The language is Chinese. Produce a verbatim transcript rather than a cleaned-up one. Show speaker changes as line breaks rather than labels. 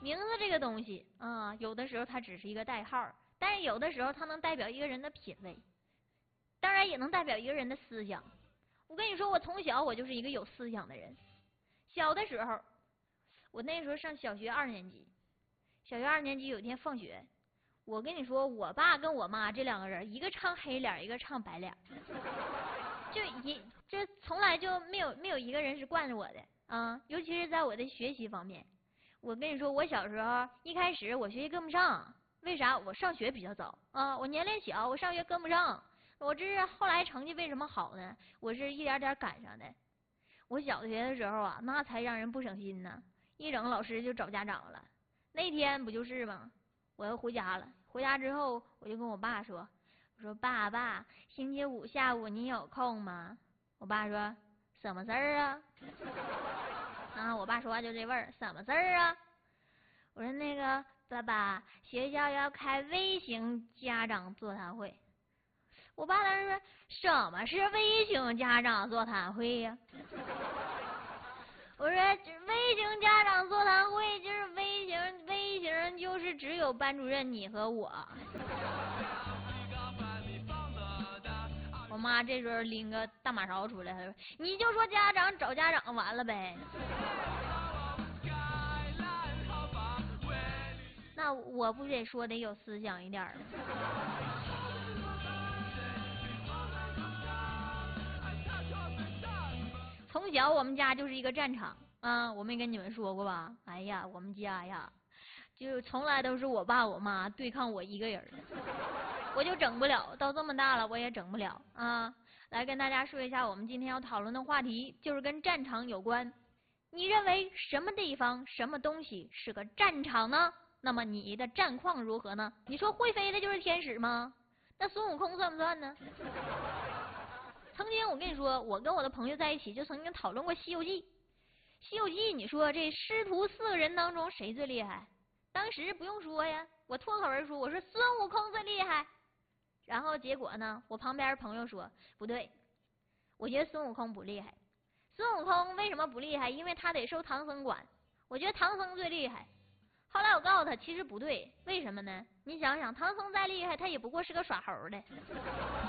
名字这个东西啊，有的时候它只是一个代号，但是有的时候它能代表一个人的品味，当然也能代表一个人的思想。我跟你说，我从小我就是一个有思想的人。小的时候，我那时候上小学二年级，小学二年级有一天放学，我跟你说，我爸跟我妈这两个人，一个唱黑脸，一个唱白脸，就一这从来就没有没有一个人是惯着我的啊，尤其是在我的学习方面。我跟你说，我小时候一开始我学习跟不上，为啥？我上学比较早啊，我年龄小，我上学跟不上。我这是后来成绩为什么好呢？我是一点点赶上的。我小学的时候啊，那才让人不省心呢，一整老师就找家长了。那天不就是吗？我要回家了，回家之后我就跟我爸说，我说爸爸，星期五下午你有空吗？我爸说什么事儿啊？啊，我爸说话就这味儿，什么事儿啊？我说那个爸爸，学校要开微型家长座谈会。我爸当时说，什么是微型家长座谈会呀、啊？我说微型家长座谈会就是微型，微型就是只有班主任你和我。我妈这时候拎个大马勺出来，她说：“你就说家长找家长完了呗。”那我不得说得有思想一点吗？从小我们家就是一个战场啊，我没跟你们说过吧？哎呀，我们家呀，就从来都是我爸我妈对抗我一个人，我就整不了，到这么大了我也整不了啊。来跟大家说一下，我们今天要讨论的话题就是跟战场有关。你认为什么地方、什么东西是个战场呢？那么你的战况如何呢？你说会飞的就是天使吗？那孙悟空算不算呢？曾经我跟你说，我跟我的朋友在一起就曾经讨论过《西游记》。《西游记》，你说这师徒四个人当中谁最厉害？当时不用说呀，我脱口而出，我说孙悟空最厉害。然后结果呢，我旁边朋友说不对，我觉得孙悟空不厉害。孙悟空为什么不厉害？因为他得受唐僧管。我觉得唐僧最厉害。后来我告诉他，其实不对，为什么呢？你想想，唐僧再厉害，他也不过是个耍猴的。